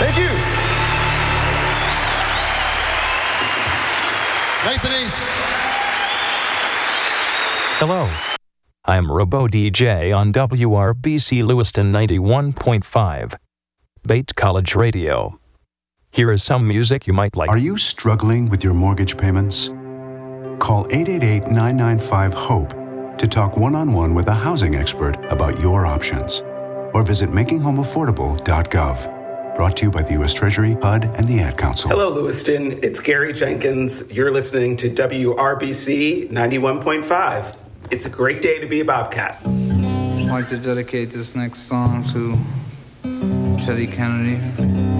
Thank you. Nathan East. Hello. I'm Robo DJ on WRBC Lewiston 91.5. Bates College Radio. Here is some music you might like. Are you struggling with your mortgage payments? Call 888-995-HOPE to talk one-on-one with a housing expert about your options. Or visit makinghomeaffordable.gov. Brought to you by the U.S. Treasury, HUD, and the Ad Council. Hello, Lewiston. It's Gary Jenkins. You're listening to WRBC 91.5. It's a great day to be a Bobcat. I'd like to dedicate this next song to Teddy Kennedy.